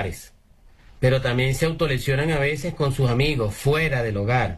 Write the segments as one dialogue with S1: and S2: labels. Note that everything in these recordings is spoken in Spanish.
S1: hogares, pero también se autolesionan a veces con sus amigos fuera del hogar.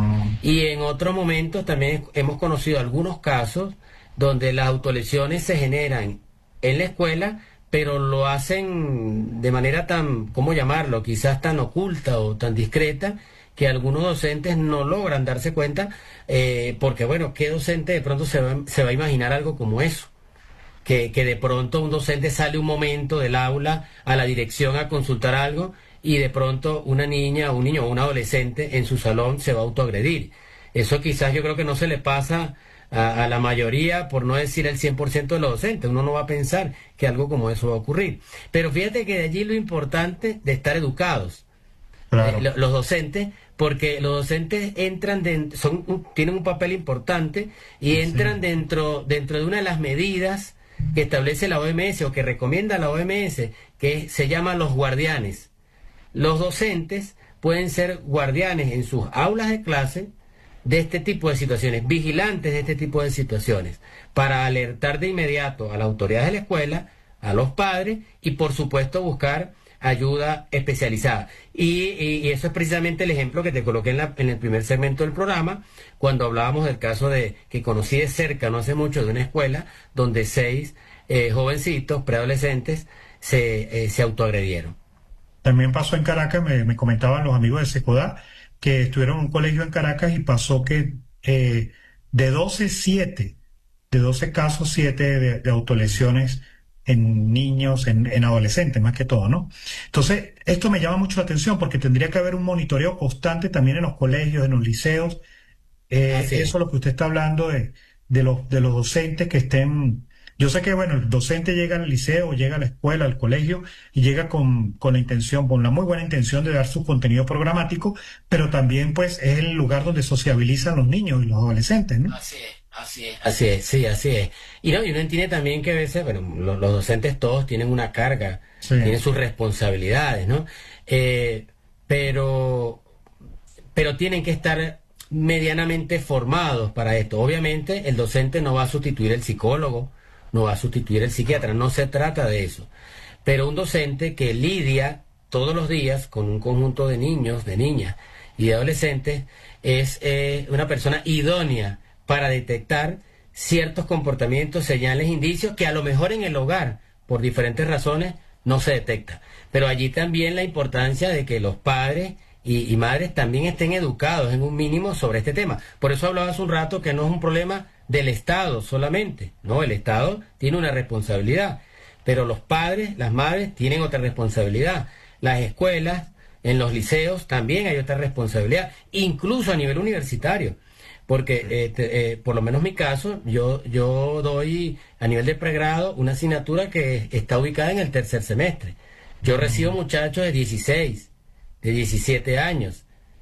S1: Y en otros momentos también hemos conocido algunos casos donde las autolesiones se generan en la escuela, pero lo hacen de manera tan, ¿cómo llamarlo? Quizás tan oculta o tan discreta, que algunos docentes no logran darse cuenta, porque bueno, ¿qué docente de pronto se va a imaginar algo como eso? Que de pronto un docente sale un momento del aula a la dirección a consultar algo y de pronto una niña, un niño o un adolescente en su salón se va a autoagredir. Eso quizás yo creo que no se le pasa a la mayoría, por no decir el 100% de los docentes. Uno no va a pensar que algo como eso va a ocurrir. Pero fíjate que de allí lo importante de estar educados,
S2: Claro.
S1: los docentes, porque los docentes entran tienen un papel importante y entran
S2: Sí.
S1: dentro de una de las medidas que establece la OMS o que recomienda la OMS, que se llama los guardianes. Los docentes pueden ser guardianes en sus aulas de clase de este tipo de situaciones, vigilantes de este tipo de situaciones, para alertar de inmediato a las autoridades de la escuela, a los padres y por supuesto buscar ayuda especializada. Y eso es precisamente el ejemplo que te coloqué en el primer segmento del programa, cuando hablábamos del caso que conocí de cerca no hace mucho, de una escuela donde 6 jovencitos, preadolescentes, se autoagredieron.
S2: También pasó en Caracas, me comentaban los amigos de Secodá, que estuvieron en un colegio en Caracas y pasó que de 12 7 de 12 casos, 7 de autolesiones en niños, en adolescentes más que todo, ¿no? Entonces, esto me llama mucho la atención porque tendría que haber un monitoreo constante también en los colegios, en los liceos.
S1: Así es.
S2: Eso es lo que usted está hablando de los docentes que estén. Yo sé que, bueno, el docente llega al liceo, llega a la escuela, al colegio, y llega con la intención, con la muy buena intención de dar su contenido programático, pero también, pues, es el lugar donde sociabilizan los niños y los adolescentes, ¿no?
S1: Así es, así es. Así es, sí, así es. Y no, y uno entiende también que a veces, bueno, los docentes todos tienen una carga,
S2: Sí,
S1: tienen sus responsabilidades, ¿no? Eh, pero, pero tienen que estar medianamente formados para esto. Obviamente, el docente no va a sustituir el psicólogo, no va a sustituir el psiquiatra, no se trata de eso. Pero un docente que lidia todos los días con un conjunto de niños, de niñas y de adolescentes es una persona idónea para detectar ciertos comportamientos, señales, indicios que a lo mejor en el hogar, por diferentes razones, no se detecta. Pero allí también la importancia de que los padres y madres también estén educados en un mínimo sobre este tema. Por eso hablaba hace un rato que no es un problema del Estado solamente, ¿no? El Estado tiene una responsabilidad, pero los padres, las madres tienen otra responsabilidad. Las escuelas, en los liceos también hay otra responsabilidad, incluso a nivel universitario, porque por lo menos mi caso, yo doy a nivel de pregrado una asignatura que está ubicada en el tercer semestre. Yo recibo muchachos de 16, de 17 años,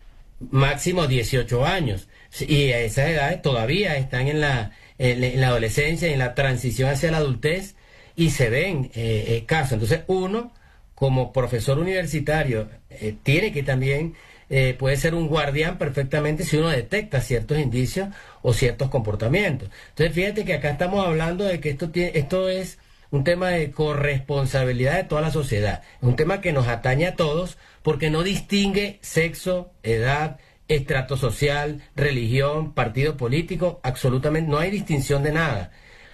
S1: máximo 18 años, y a esas edades todavía están en la adolescencia y en la transición hacia la adultez y se ven casos. Entonces uno, como profesor universitario, tiene que también, puede ser un guardián perfectamente si uno detecta ciertos indicios o ciertos comportamientos. Entonces fíjate que acá estamos hablando de que esto es un tema de corresponsabilidad de toda la sociedad, es un tema que nos atañe a todos porque no distingue sexo, edad, estrato social, religión, partido político, absolutamente no hay distinción de nada.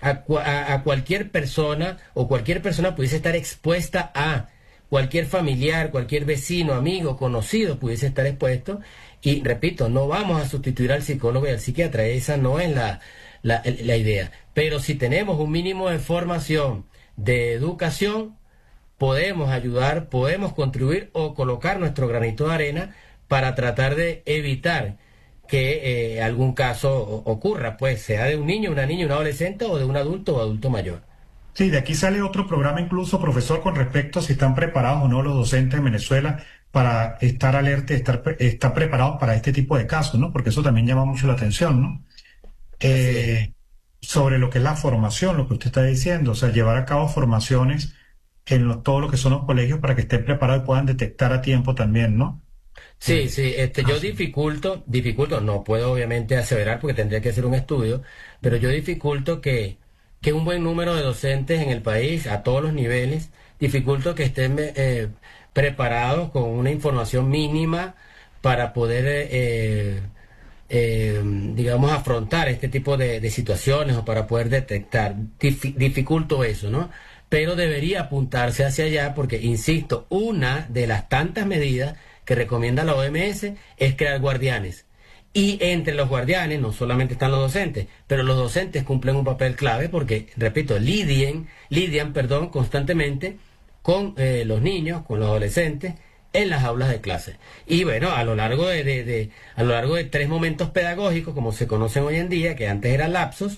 S1: A cualquier persona o cualquier persona pudiese estar expuesta a cualquier familiar, cualquier vecino, amigo, conocido pudiese estar expuesto y repito, no vamos a sustituir al psicólogo y al psiquiatra, esa no es la idea. Pero si tenemos un mínimo de formación, de educación, podemos ayudar, podemos contribuir o colocar nuestro granito de arena para tratar de evitar que algún caso ocurra, pues sea de un niño, una niña, un adolescente o de un adulto o adulto mayor.
S2: sí, de aquí sale otro programa incluso, profesor, con respecto a si están preparados o no los docentes en Venezuela para estar alerta, estar preparados para este tipo de casos, ¿no? Porque eso también llama mucho la atención, ¿no?
S1: Así es.
S2: Eh, sobre lo que es la formación, lo que usted está diciendo, o sea, llevar a cabo formaciones en todo lo que son los colegios para que estén preparados y puedan detectar a tiempo también, ¿no?
S1: Sí,
S2: Eh,
S1: sí, yo
S2: casos.
S1: dificulto, no puedo obviamente aseverar porque tendría que hacer un estudio, pero yo dificulto que un buen número de docentes en el país, a todos los niveles, dificulto que estén preparados con una información mínima para poder, digamos, afrontar este tipo de situaciones o para poder detectar. Dificulto eso, ¿no? Pero debería apuntarse hacia allá porque, insisto, una de las tantas medidas que recomienda la OMS es crear guardianes. Y entre los guardianes no solamente están los docentes, pero los docentes cumplen un papel clave porque, repito, lidian, perdón, constantemente con los niños, con los adolescentes en las aulas de clase. Y bueno, a lo largo a lo largo de 3 momentos pedagógicos, como se conocen hoy en día, que antes eran lapsos,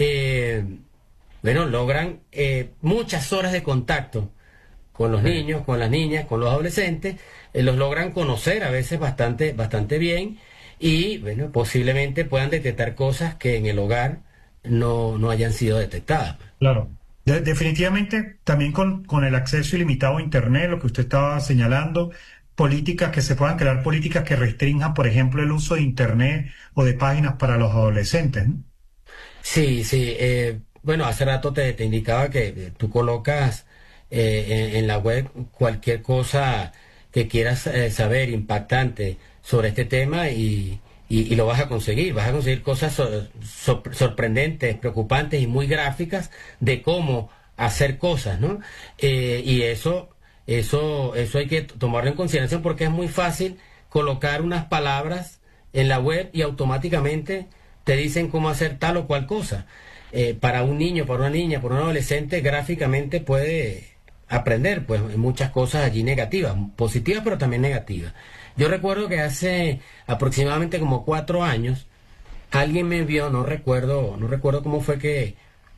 S1: bueno, logran muchas horas de contacto con los niños, con las niñas, con los adolescentes, los logran conocer a veces bastante bien y, bueno, posiblemente puedan detectar cosas que en el hogar no hayan sido detectadas.
S2: Claro. Definitivamente, también con el acceso ilimitado a Internet, lo que usted estaba señalando, políticas que se puedan crear, políticas que restrinjan, por ejemplo, el uso de Internet o de páginas para los adolescentes, ¿no?
S1: Sí, sí. Bueno, hace rato te indicaba que tú colocas en la web cualquier cosa que quieras saber impactante sobre este tema y lo vas a conseguir. Vas a conseguir cosas sorprendentes, preocupantes y muy gráficas de cómo hacer cosas, ¿no? Y eso hay que tomarlo en consideración porque es muy fácil colocar unas palabras en la web y automáticamente te dicen cómo hacer tal o cual cosa. Para un niño, para una niña, para un adolescente, gráficamente puede aprender pues muchas cosas allí negativas, positivas pero también negativas. Yo recuerdo que hace aproximadamente como 4 años alguien me envió, no recuerdo cómo fue que,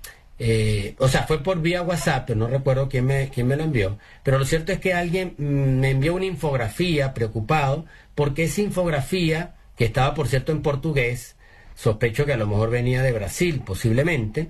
S1: o sea, fue por vía WhatsApp, pero no recuerdo quién me lo envió, pero lo cierto es que alguien me envió una infografía preocupado porque esa infografía, que estaba por cierto en portugués, sospecho que a lo mejor venía de Brasil, posiblemente,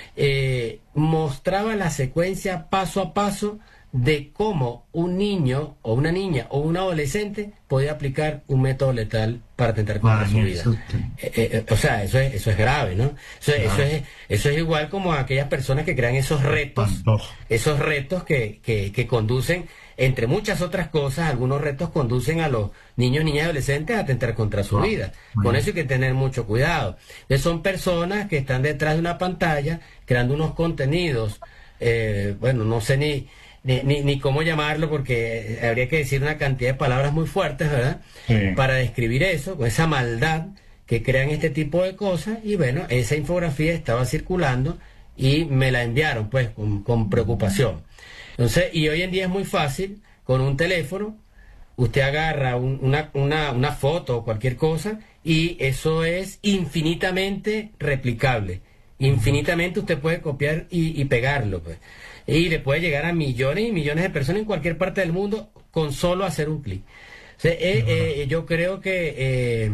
S1: mostraba la secuencia paso a paso de cómo un niño o una niña o un adolescente podía aplicar un método letal para atentar contra su vida. O sea, eso es grave, ¿no? Eso es igual como aquellas personas que crean esos retos que conducen, entre muchas otras cosas, algunos retos conducen a los niños, niñas y adolescentes a atentar contra su vida. Con eso hay que tener mucho cuidado. Son personas que están detrás de una pantalla creando unos contenidos, bueno, no sé ni cómo llamarlo porque habría que decir una cantidad de palabras muy fuertes, ¿verdad?
S2: Sí.
S1: Para describir eso, con esa maldad que crean este tipo de cosas. Y bueno, esa infografía estaba circulando y me la enviaron pues con preocupación. Entonces, y hoy en día es muy fácil, con un teléfono, usted agarra una foto o cualquier cosa y eso es infinitamente replicable. Infinitamente usted puede copiar y pegarlo, pues. Y le puede llegar a millones y millones de personas en cualquier parte del mundo con solo hacer un clic. O sea, yo creo que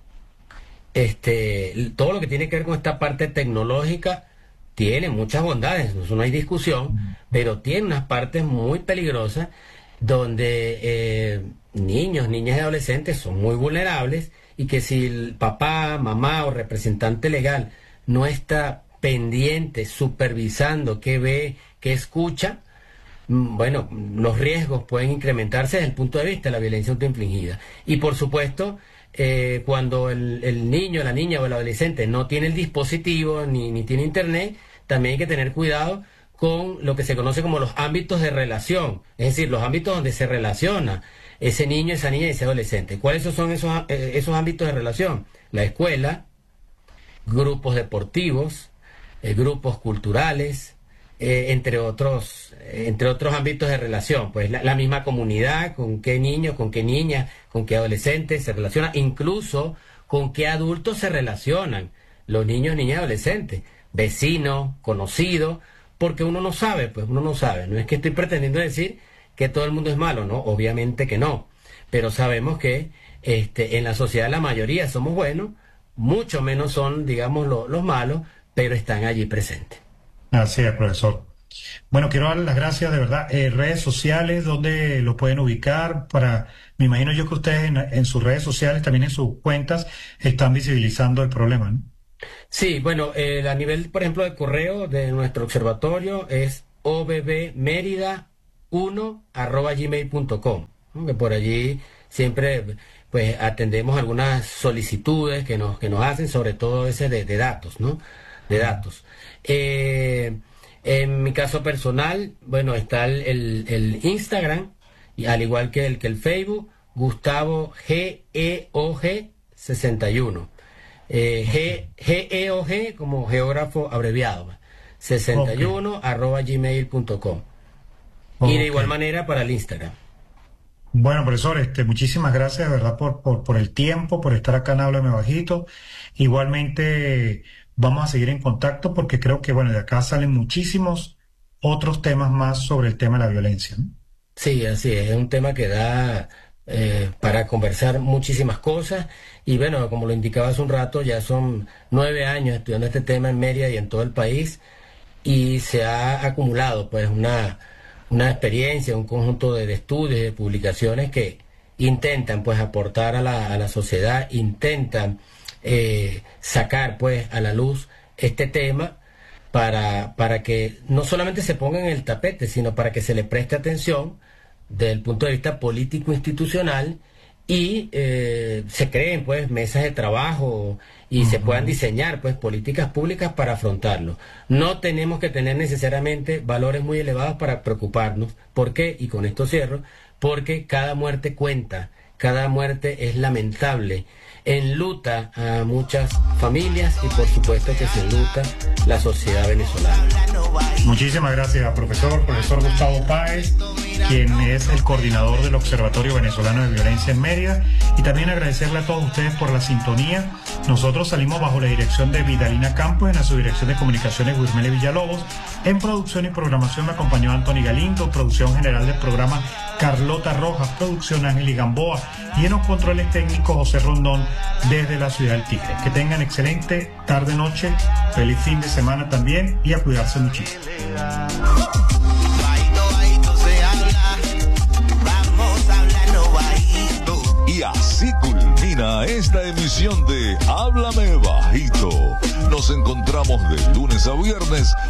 S1: todo lo que tiene que ver con esta parte tecnológica tiene muchas bondades, eso no hay discusión, pero tiene unas partes muy peligrosas donde niños, niñas y adolescentes son muy vulnerables y que si el papá, mamá o representante legal no está pendiente, supervisando qué ve, qué escucha, bueno, los riesgos pueden incrementarse desde el punto de vista de la violencia autoinfligida. Y por supuesto, cuando el niño, la niña o el adolescente no tiene el dispositivo ni tiene internet, también hay que tener cuidado con lo que se conoce como los ámbitos de relación, es decir, los ámbitos donde se relaciona ese niño, esa niña y ese adolescente. ¿Cuáles son esos ámbitos de relación? La escuela, grupos deportivos, grupos culturales, entre otros ámbitos de relación, pues la misma comunidad, con qué niño, con qué niña, con qué adolescente se relaciona, incluso con qué adultos se relacionan los niños, niñas y adolescentes, vecinos, conocidos, porque uno no sabe, no es que estoy pretendiendo decir que todo el mundo es malo, no, obviamente que no, pero sabemos que en la sociedad la mayoría somos buenos, mucho menos son, digamos, los malos, pero están allí presentes.
S2: Así es, profesor. Bueno, quiero darle las gracias de verdad. Redes sociales, ¿dónde lo pueden ubicar? Me imagino yo que ustedes en sus redes sociales, también en sus cuentas, están visibilizando el problema, ¿no?
S1: Sí, bueno, a nivel, por ejemplo, de correo de nuestro observatorio es hablameba1@gmail.com, ¿no? Que por allí siempre pues atendemos algunas solicitudes que nos hacen, sobre todo ese de datos, ¿no? De datos. En mi caso personal, bueno, está el Instagram, y al igual que el Facebook, Gustavo GEOG 61. GEOG como geógrafo abreviado, 61 @gmail.com. Y de igual manera para el Instagram.
S2: Bueno, profesor, muchísimas gracias, de verdad, por el tiempo, por estar acá en Háblame Bajito. Igualmente, vamos a seguir en contacto porque creo que, bueno, de acá salen muchísimos otros temas más sobre el tema de la violencia, ¿no?
S1: Sí, así es un tema que da para conversar muchísimas cosas. Y bueno, como lo indicaba hace un rato, ya son 9 años estudiando este tema en Mérida y en todo el país, y se ha acumulado pues una experiencia, un conjunto de estudios y de publicaciones que intentan pues aportar a la sociedad, intentan sacar pues a la luz este tema para que no solamente se ponga en el tapete, sino para que se le preste atención desde el punto de vista político institucional, y se creen pues mesas de trabajo y se puedan diseñar pues políticas públicas para afrontarlo. No tenemos que tener necesariamente valores muy elevados para preocuparnos. ¿Por qué? Y con esto cierro. Porque cada muerte cuenta, cada muerte es lamentable, enluta a muchas familias y por supuesto que se enluta la sociedad venezolana.
S2: Muchísimas gracias, profesor Gustavo Páez, quien es el coordinador del Observatorio Venezolano de Violencia en Mérida, y también agradecerle a todos ustedes por la sintonía. Nosotros salimos bajo la dirección de Vidalina Campos, en la subdirección de comunicaciones Wilmele Villalobos. En producción y programación me acompañó Anthony Galindo, producción general del programa Carlota Rojas, producción Ángel y Gamboa, y en los controles técnicos José Rondón desde la ciudad del Tigre. Que tengan excelente tarde-noche, feliz fin de semana también, y a cuidarse muchísimo.
S3: Y así culmina esta emisión de Háblame Bajito. Nos encontramos de lunes a viernes